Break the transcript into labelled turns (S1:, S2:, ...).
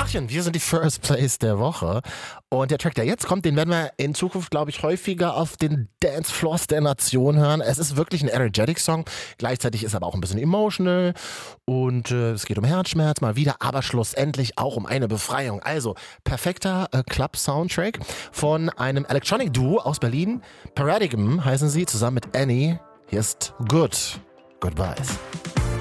S1: Tachchen, wir sind die First Place der Woche. Und der Track, der jetzt kommt, den werden wir in Zukunft, glaube ich, häufiger auf den Dancefloors der Nation hören. Es ist wirklich ein Energetic-Song. Gleichzeitig ist er aber auch ein bisschen emotional. Und es geht um Herzschmerz mal wieder, aber schlussendlich auch um eine Befreiung. Also, perfekter Club-Soundtrack von einem Electronic-Duo aus Berlin. Paradigm heißen sie, zusammen mit Annie. Hier ist Good. Goodbyes.